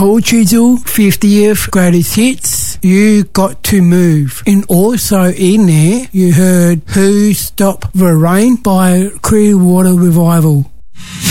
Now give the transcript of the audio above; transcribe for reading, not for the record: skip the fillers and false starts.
Cold Chisel 50th Greatest Hits, You Got to Move. And also in there, you heard Who Stopped the Rain by Clearwater Revival.